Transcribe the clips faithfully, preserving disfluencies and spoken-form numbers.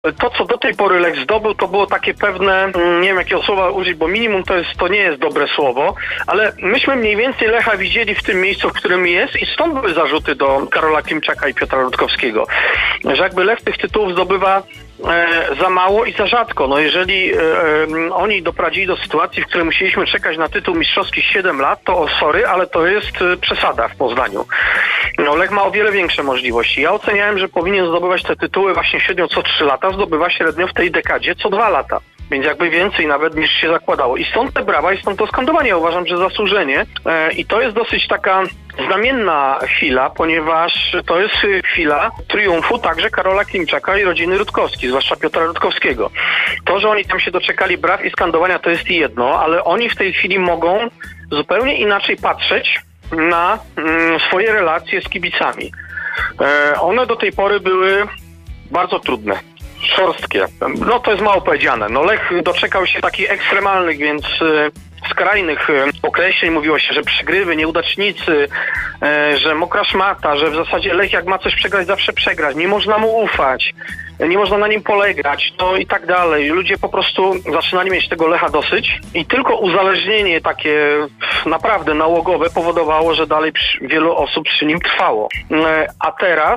To, co do tej pory Lech zdobył, to było takie pewne, nie wiem jakiego słowa użyć, bo minimum to jest, to nie jest dobre słowo, ale myśmy mniej więcej Lecha widzieli w tym miejscu, w którym jest i stąd były zarzuty do Karola Klimczaka i Piotra Rutkowskiego, że jakby Lech tych tytułów zdobywa e, za mało i za rzadko. No jeżeli e, e, oni doprowadzili do sytuacji, w której musieliśmy czekać na tytuł mistrzowski siedem lat, to o, sorry, ale to jest e, przesada w Poznaniu. No Lech ma o wiele większe możliwości. Ja oceniałem, że powinien zdobywać te tytuły właśnie średnio co trzy lata, zdobywa średnio w tej dekadzie co dwa lata. Więc jakby więcej nawet niż się zakładało. I stąd te brawa i stąd to skandowanie. Uważam, że zasłużenie. E, I to jest dosyć taka znamienna chwila, ponieważ to jest chwila triumfu także Karola Klimczaka i rodziny Rutkowskich, zwłaszcza Piotra Rutkowskiego. To, że oni tam się doczekali braw i skandowania, to jest jedno, ale oni w tej chwili mogą zupełnie inaczej patrzeć na mm, swoje relacje z kibicami. E, one do tej pory były bardzo trudne, szorstkie. No to jest mało powiedziane. No Lech doczekał się takich ekstremalnych, więc e, skrajnych e, określeń. Mówiło się, że przegrywy, nieudacznicy, e, że mokra szmata, że w zasadzie Lech jak ma coś przegrać, zawsze przegrać. Nie można mu ufać. Nie można na nim polegać, no i tak dalej. Ludzie po prostu zaczynali mieć tego Lecha dosyć i tylko uzależnienie takie naprawdę nałogowe powodowało, że dalej wielu osób przy nim trwało. A teraz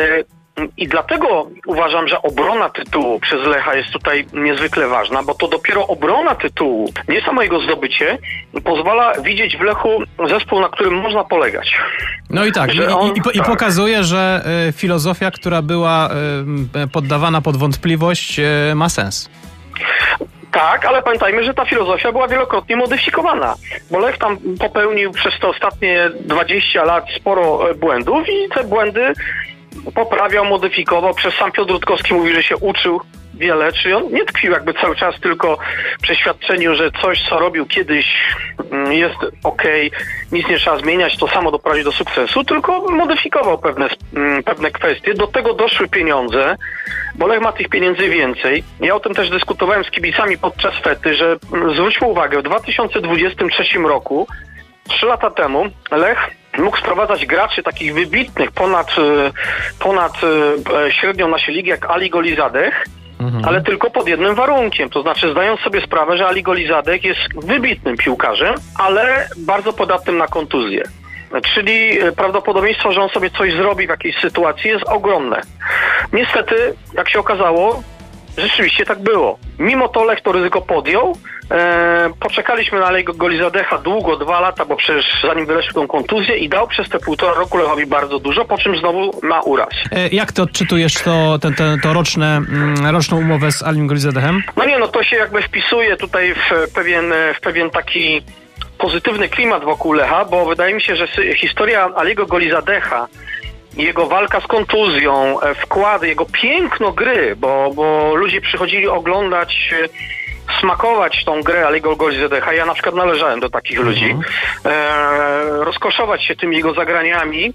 i dlatego uważam, że obrona tytułu przez Lecha jest tutaj niezwykle ważna, bo to dopiero obrona tytułu, nie samo jego zdobycie, pozwala widzieć w Lechu zespół, na którym można polegać. No i tak, i, on, i, i, i pokazuje, że y, filozofia, która była y, poddawana pod wątpliwość, y, ma sens. Tak, ale pamiętajmy, że ta filozofia była wielokrotnie modyfikowana, bo Lech tam popełnił przez te ostatnie dwadzieścia lat sporo błędów i te błędy poprawiał, modyfikował. Przez sam Piotr Rutkowski mówi, że się uczył wiele, czyli on nie tkwił jakby cały czas tylko w przeświadczeniu, że coś, co robił kiedyś jest okej, okay, nic nie trzeba zmieniać, to samo doprowadzi do sukcesu, tylko modyfikował pewne, pewne kwestie. Do tego doszły pieniądze, bo Lech ma tych pieniędzy więcej. Ja o tym też dyskutowałem z kibicami podczas fety, że zwróćmy uwagę, w dwa tysiące dwudziestym trzecim roku, trzy lata temu, Lech mógł sprowadzać graczy takich wybitnych ponad, ponad średnią naszej ligi jak Ali Golizadeh, mhm. ale tylko pod jednym warunkiem, to znaczy zdając sobie sprawę, że Ali Golizadeh jest wybitnym piłkarzem, ale bardzo podatnym na kontuzję. Czyli prawdopodobieństwo, że on sobie coś zrobi w jakiejś sytuacji jest ogromne. Niestety, jak się okazało, rzeczywiście tak było. Mimo to Lech to ryzyko podjął. E, poczekaliśmy na Aliego Golizadeha długo, dwa lata, bo przecież zanim wyleczył tą kontuzję i dał przez te półtora roku Lechowi bardzo dużo, po czym znowu ma uraz. E, jak ty odczytujesz to, te, te, to roczne, roczną umowę z Alim Golizadechem? No nie, no to się jakby wpisuje tutaj w pewien, w pewien taki pozytywny klimat wokół Lecha, bo wydaje mi się, że historia Aliego Golizadeha, jego walka z kontuzją, wkład, jego piękno gry, bo, bo ludzie przychodzili oglądać, smakować tą grę Aliego Golizadeha. Ja na przykład należałem do takich mhm. ludzi. E, rozkoszować się tymi jego zagraniami.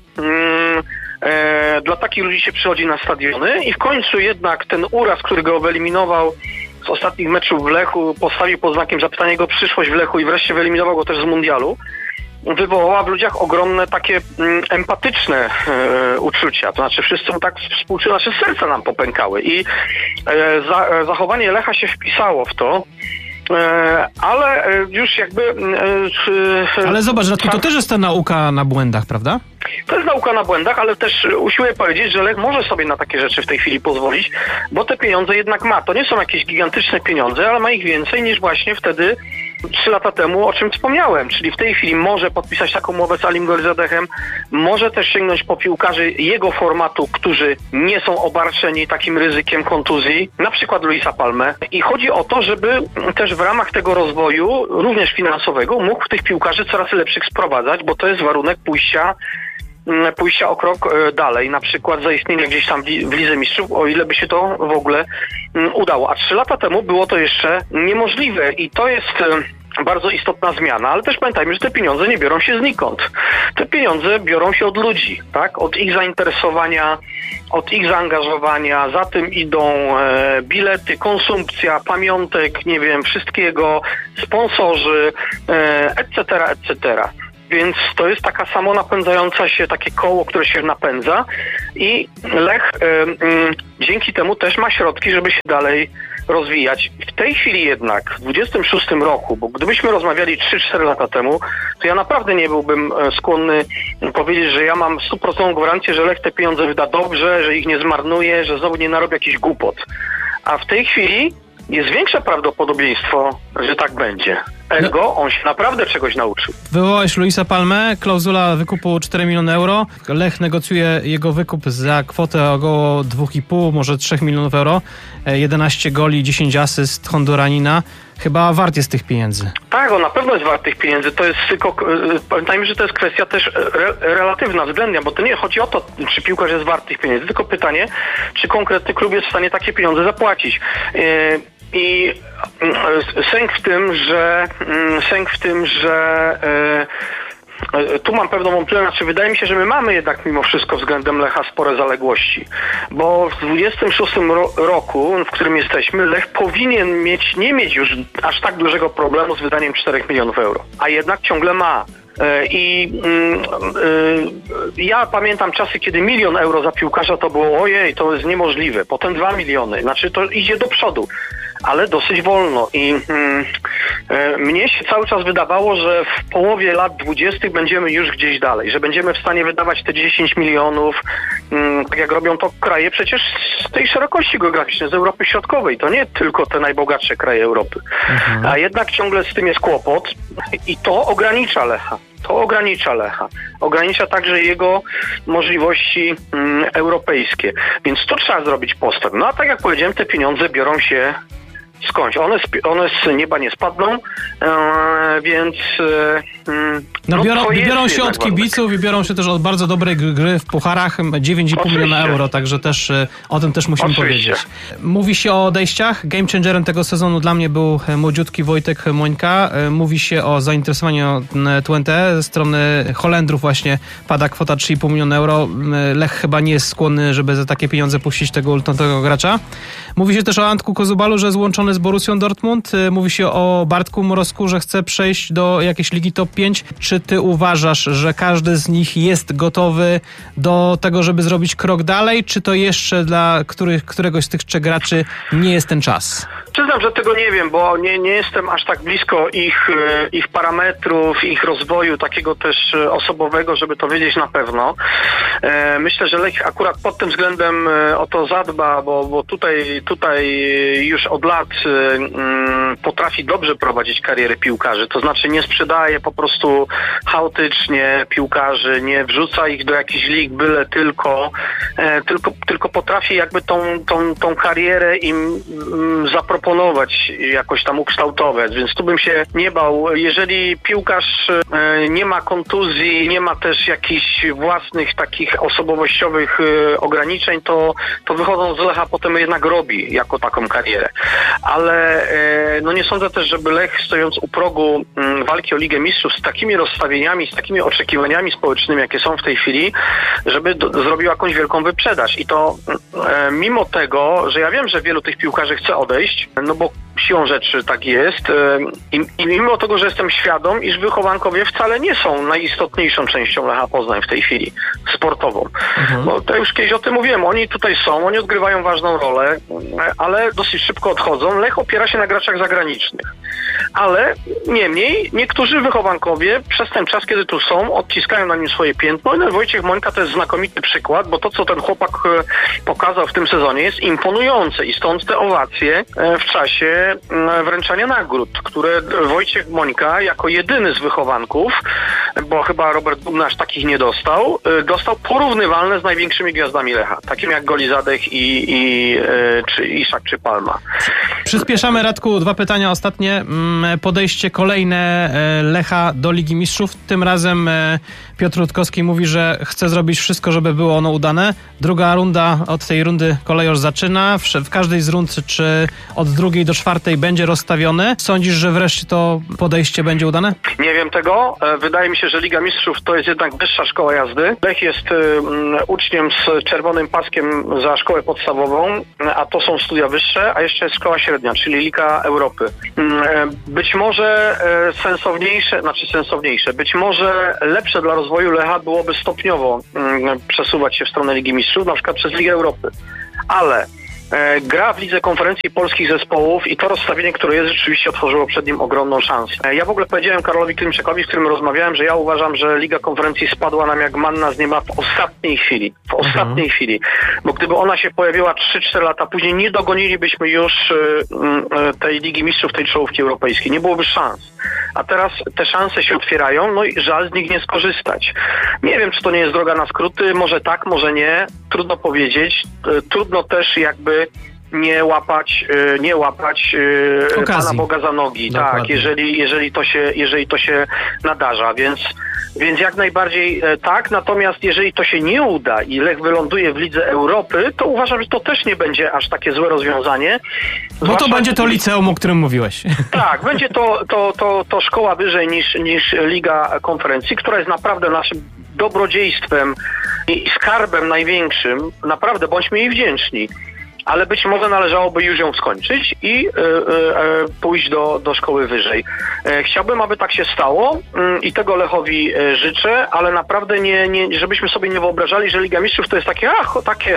E, dla takich ludzi się przychodzi na stadiony i w końcu jednak ten uraz, który go wyeliminował z ostatnich meczów w Lechu, postawił pod znakiem zapytania jego przyszłość w Lechu i wreszcie wyeliminował go też z mundialu, wywołała w ludziach ogromne takie mm, empatyczne e, uczucia. To znaczy wszyscy mu tak współczują, nasze serca nam popękały i e, za, e, zachowanie Lecha się wpisało w to, e, ale e, już jakby... E, ale zobacz, że to, to też jest ta nauka na błędach, prawda? To jest nauka na błędach, ale też usiłuję powiedzieć, że Lech może sobie na takie rzeczy w tej chwili pozwolić, bo te pieniądze jednak ma. To nie są jakieś gigantyczne pieniądze, ale ma ich więcej niż właśnie wtedy trzy lata temu, o czym wspomniałem. Czyli w tej chwili może podpisać taką umowę z Alim Golizadechem, może też sięgnąć po piłkarzy jego formatu, którzy nie są obarczeni takim ryzykiem kontuzji, na przykład Luisa Palmę. I chodzi o to, żeby też w ramach tego rozwoju, również finansowego, mógł tych piłkarzy coraz lepszych sprowadzać, bo to jest warunek pójścia pójścia o krok dalej, na przykład zaistnienia gdzieś tam w Lidze Mistrzów, o ile by się to w ogóle udało. A trzy lata temu było to jeszcze niemożliwe i to jest bardzo istotna zmiana, ale też pamiętajmy, że te pieniądze nie biorą się znikąd. Te pieniądze biorą się od ludzi, tak? Od ich zainteresowania, od ich zaangażowania, za tym idą e, bilety, konsumpcja, pamiątek, nie wiem, wszystkiego, sponsorzy, e, et cetera, et cetera. więc to jest taka samonapędzająca się, takie koło, które się napędza i Lech y, y, dzięki temu też ma środki, żeby się dalej rozwijać. W tej chwili jednak, w dwudziestym szóstym roku, bo gdybyśmy rozmawiali trzy cztery lata temu, to ja naprawdę nie byłbym skłonny powiedzieć, że ja mam stuprocentową gwarancję, że Lech te pieniądze wyda dobrze, że ich nie zmarnuje, że znowu nie narobi jakiś głupot. A w tej chwili jest większe prawdopodobieństwo, że tak będzie. Ergo, on się naprawdę czegoś nauczył. Wywołałeś Luisa Palmę, klauzula wykupu cztery miliony euro. Lech negocjuje jego wykup za kwotę około dwa i pół, może trzy milionów euro. jedenaście goli, dziesięć asyst Honduranina. Chyba wart jest tych pieniędzy. Tak, on na pewno jest wart tych pieniędzy. To jest tylko, pamiętajmy, że to jest kwestia też re, relatywna, względnia, bo to nie chodzi o to, czy piłkarz jest wart tych pieniędzy, tylko pytanie, czy konkretny klub jest w stanie takie pieniądze zapłacić. Yy, I sęk w tym, że sęk w tym, że e, tu mam pewną wątpliwość, znaczy wydaje mi się, że my mamy jednak mimo wszystko względem Lecha spore zaległości, bo w dwudziestym szóstym ro- roku, w którym jesteśmy, Lech powinien mieć, nie mieć już aż tak dużego problemu z wydaniem czterech milionów euro, a jednak ciągle ma. I y, y, ja pamiętam czasy, kiedy milion euro za piłkarza to było ojej, to jest niemożliwe. Potem dwa miliony, znaczy to idzie do przodu, ale dosyć wolno. I y, y, mnie się cały czas wydawało, że w połowie lat dwudziestych będziemy już gdzieś dalej, że będziemy w stanie wydawać te dziesięć milionów, y, tak jak robią to kraje przecież z tej szerokości geograficznej, z Europy Środkowej. To nie tylko te najbogatsze kraje Europy. Mhm. A jednak ciągle z tym jest kłopot i to ogranicza Lecha. To ogranicza Lecha. Ogranicza także jego możliwości mm, europejskie. Więc to trzeba zrobić postęp. No a tak jak powiedziałem, te pieniądze biorą się skądś. One, one z nieba nie spadną, e, więc... E, no, no biorą, biorą się od kibiców i biorą się też od bardzo dobrej gry w pucharach, dziewięć i pół miliona euro, także też o tym też musimy Oczywiście. powiedzieć. Mówi się o odejściach. Game changerem tego sezonu dla mnie był młodziutki Wojtek Mońka. Mówi się o zainteresowaniu Twente ze strony Holendrów właśnie pada kwota trzy i pół miliona euro. Lech chyba nie jest skłonny, żeby za takie pieniądze puścić tego ultratego gracza. Mówi się też o Antku Kozubalu, że złączony z Borussią Dortmund. Mówi się o Bartku Mrozku, że chce przejść do jakiejś ligi top pięć. Czy ty uważasz, że każdy z nich jest gotowy do tego, żeby zrobić krok dalej, czy to jeszcze dla których, któregoś z tych trzech graczy nie jest ten czas? Przyznam, że tego nie wiem, bo nie, nie jestem aż tak blisko ich, ich parametrów, ich rozwoju takiego też osobowego, żeby to wiedzieć na pewno. Myślę, że Lech akurat pod tym względem o to zadba, bo, bo tutaj, tutaj już od lat potrafi dobrze prowadzić karierę piłkarzy, to znaczy nie sprzedaje po prostu chaotycznie piłkarzy, nie wrzuca ich do jakichś lig byle tylko, tylko, tylko potrafi jakby tą, tą, tą karierę im zaproponować, jakoś tam ukształtować, więc tu bym się nie bał. Jeżeli piłkarz nie ma kontuzji, nie ma też jakichś własnych takich osobowościowych ograniczeń, to, to wychodząc z Lecha potem jednak robi jako taką karierę. Ale no nie sądzę też, żeby Lech stojąc u progu walki o Ligę Mistrzów z takimi rozstawieniami, z takimi oczekiwaniami społecznymi, jakie są w tej chwili, żeby do, zrobił jakąś wielką wyprzedaż. I to e, mimo tego, że ja wiem, że wielu tych piłkarzy chce odejść, no bo siłą rzeczy tak jest e, i, i mimo tego, że jestem świadom, iż wychowankowie wcale nie są najistotniejszą częścią Lecha Poznań w tej chwili, sportową. Mhm. Bo to już kiedyś o tym mówiłem, oni tutaj są, oni odgrywają ważną rolę, ale dosyć szybko odchodzą. Lech opiera się na graczach zagranicznych. Ale niemniej niektórzy wychowankowie przez ten czas, kiedy tu są, odciskają na nim swoje piętno. No i Wojciech Mońka to jest znakomity przykład, bo to, co ten chłopak pokazał w tym sezonie, jest imponujące i stąd te owacje w czasie wręczania nagród, które Wojciech Mońka jako jedyny z wychowanków, bo chyba Robert Dubna aż takich nie dostał, dostał porównywalne z największymi gwiazdami Lecha, takim jak Golizadek i, i czy Iszak czy Palma. Przyspieszamy, Radku, dwa pytania ostatnie. Podejście kolejne Lecha do Ligi Mistrzów, tym razem Piotr Rutkowski mówi, że chce zrobić wszystko, żeby było ono udane. Druga runda, od tej rundy kolejorz zaczyna. W, w każdej z rund, czy od drugiej do czwartej będzie rozstawione. Sądzisz, że wreszcie to podejście będzie udane? Nie wiem tego. Wydaje mi się, że Liga Mistrzów to jest jednak wyższa szkoła jazdy. Lech jest um, uczniem z czerwonym paskiem za szkołę podstawową, a to są studia wyższe, a jeszcze jest szkoła średnia, czyli Liga Europy. Um, być może e, sensowniejsze, znaczy sensowniejsze, być może lepsze dla rozwoju Lecha byłoby stopniowo um, przesuwać się w stronę Ligi Mistrzów, na przykład przez Ligę Europy. Ale e, gra w Lidze Konferencji Polskich Zespołów i to rozstawienie, które jest, rzeczywiście otworzyło przed nim ogromną szansę. E, ja w ogóle powiedziałem Karolowi Klimczakowi, z którym rozmawiałem, że ja uważam, że Liga Konferencji spadła nam jak manna z nieba w ostatniej chwili. W mhm. ostatniej chwili. Bo gdyby ona się pojawiła trzy cztery lata później, nie dogonilibyśmy już e, e, tej Ligi Mistrzów, tej czołówki europejskiej. Nie byłoby szans. A teraz te szanse się otwierają, no i żal z nich nie skorzystać. Nie wiem, czy to nie jest droga na skróty, może tak, może nie. Trudno powiedzieć. Trudno też jakby nie łapać, nie łapać okazji. Pana Boga za nogi. Dokładnie. Tak, jeżeli, jeżeli to się, jeżeli to się nadarza, więc, więc jak najbardziej tak. Natomiast jeżeli to się nie uda i Lech wyląduje w Lidze Europy, to uważam, że to też nie będzie aż takie złe rozwiązanie. Bo Zwłaszcza, to będzie to liceum, o którym mówiłeś. Tak, będzie to, to, to, to szkoła wyżej niż, niż Liga Konferencji, która jest naprawdę naszym dobrodziejstwem i skarbem największym. Naprawdę, bądźmy jej wdzięczni. Ale być może należałoby już ją skończyć i y, y, y, pójść do, do szkoły wyżej. E, chciałbym, aby tak się stało y, i tego Lechowi y, życzę, ale naprawdę nie, nie, żebyśmy sobie nie wyobrażali, że Liga Mistrzów to jest takie, ach, takie,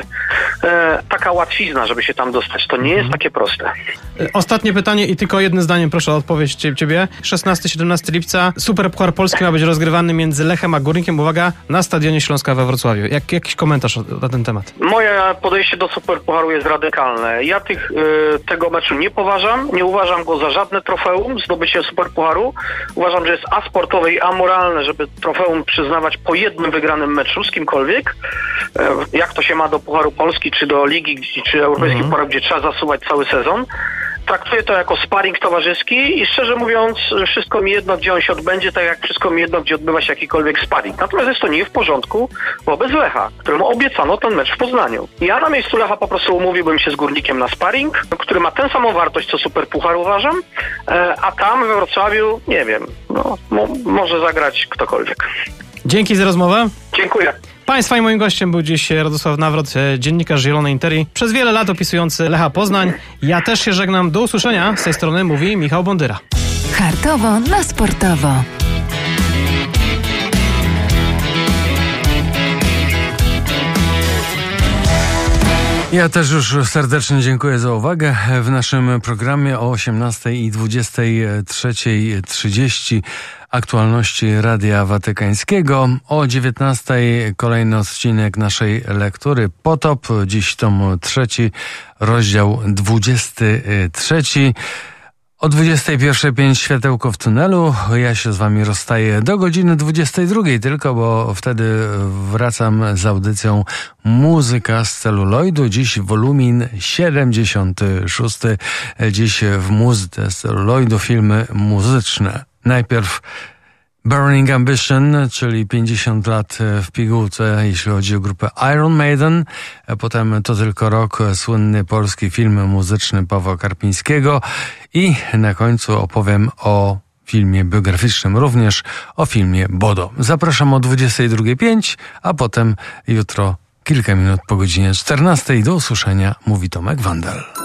e, taka łatwizna, żeby się tam dostać. To nie jest takie proste. Ostatnie pytanie i tylko jednym zdaniem proszę o odpowiedź ciebie. szesnastego siedemnastego lipca Super Puchar Polski ma być rozgrywany między Lechem a Górnikiem, uwaga, na Stadionie Śląska we Wrocławiu. Jak, jakiś komentarz na ten temat? Moje podejście do Super Pucharu jest radykalne. Ja tych, y, tego meczu nie poważam, nie uważam go za żadne trofeum, zdobycie Superpucharu. Uważam, że jest asportowe i amoralne, żeby trofeum przyznawać po jednym wygranym meczu z kimkolwiek. Y, jak to się ma do Pucharu Polski, czy do Ligi, czy Europejskiego mm. Pucharu, gdzie trzeba zasuwać cały sezon. Traktuję to jako sparring towarzyski i szczerze mówiąc, wszystko mi jedno, gdzie on się odbędzie, tak jak wszystko mi jedno, gdzie odbywa się jakikolwiek sparring. Natomiast jest to nie w porządku wobec Lecha, któremu obiecano ten mecz w Poznaniu. Ja na miejscu Lecha po prostu umówiłbym się z Górnikiem na sparring, który ma tę samą wartość, co Superpuchar, uważam, a tam we Wrocławiu, nie wiem, no, mo- może zagrać ktokolwiek. Dzięki za rozmowę. Dziękuję. Państwa i moim gościem był dziś Radosław Nawrot, dziennikarz Zielonej Interii, przez wiele lat opisujący Lecha Poznań. Ja też się żegnam. Do usłyszenia. Z tej strony mówi Michał Bondyra. Hartowo na sportowo. Ja też już serdecznie dziękuję za uwagę. W naszym programie o osiemnastej i dwudziestej trzeciej trzydzieści aktualności Radia Watykańskiego. O dziewiętnastej kolejny odcinek naszej lektury Potop. Dziś tom trzeci, rozdział dwudziesty trzeci. O dwudziestej pierwszej pięć światełko w tunelu. Ja się z wami rozstaję do godziny dwudziestej drugiej tylko, bo wtedy wracam z audycją Muzyka z celuloidu. Dziś wolumin siedemdziesiąty szósty. Dziś w muzyce z celuloidu filmy muzyczne. Najpierw Burning Ambition, czyli pięćdziesiąt lat w pigułce, jeśli chodzi o grupę Iron Maiden. Potem To tylko rok, słynny polski film muzyczny Pawła Karpińskiego. I na końcu opowiem o filmie biograficznym, również o filmie Bodo. Zapraszam o dwudziestej drugiej pięć, a potem jutro kilka minut po godzinie czternastej. Do usłyszenia, mówi Tomek Wandel.